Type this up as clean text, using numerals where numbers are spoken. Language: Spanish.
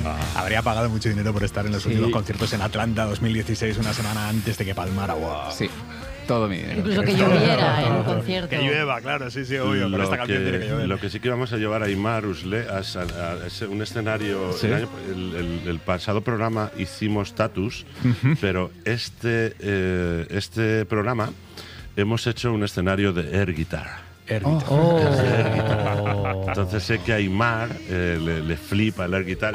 habría pagado mucho dinero por estar en los últimos conciertos en Atlanta 2016, una semana antes de que palmara. Wow. Sí. Todo mi dinero. Incluso que lloviera en un concierto. Que llueva, claro, sí, obvio. Con esta canción tiene que llover. Lo que sí que vamos a llevar a Aimar Usle a un escenario. ¿Sí? El pasado programa hicimos Tatus, pero este programa hemos hecho un escenario de air guitar. Air guitar. Entonces sé que a Aimar le flipa el air guitar.